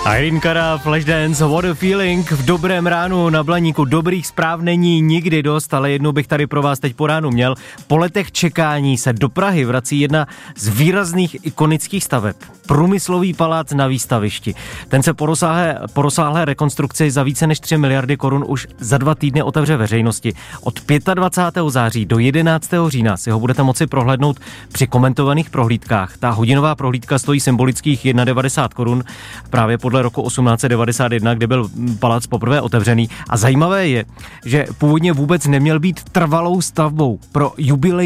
Irene Cara, Flashdance, What a Feeling v dobrém ránu na Blaníku. Dobrých zpráv není nikdy dost, ale jednu bych tady pro vás teď po ránu měl. Po letech čekání se do Prahy vrací jedna z výrazných ikonických staveb. Průmyslový palác na Výstavišti. Ten se po rozsáhlé rekonstrukci za více než 3 miliardy korun už za 2 týdny otevře veřejnosti. Od 25. září do 11. října si ho budete moci prohlédnout při komentovaných prohlídkách. Ta hodinová prohlídka stojí symbolických 91 korun, právě podle roku 1891, kdy byl palác poprvé otevřený. A zajímavé je, že původně vůbec neměl být trvalou stavbou pro jubilejní